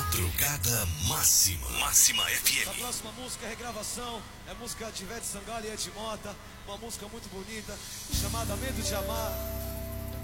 Madrugada Máxima. Máxima FM. A próxima música é regravação, música de Ivete Sangalo e Ed Mota, uma música muito bonita, chamada Medo de Amar.